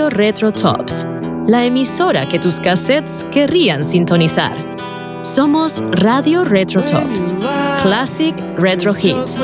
Radio Retro Tops, la emisora que tus cassettes querrían sintonizar. Somos Radio Retro Tops, Classic Retro Hits.